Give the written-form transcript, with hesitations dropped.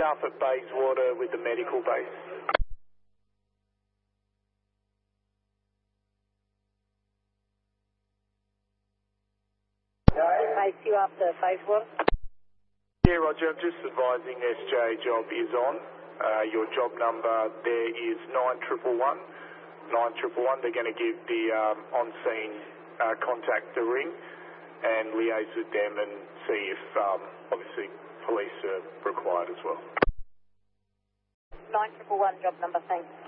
south at Bayswater with the medical base. Base you after Bayswater. Yeah, Roger, I'm just advising SJ job is on. Your job number there is 9111. 9111, they're going to give the on-scene contact the ring and liaise with them and see if, obviously, police are required as well. 9111, job number, thanks.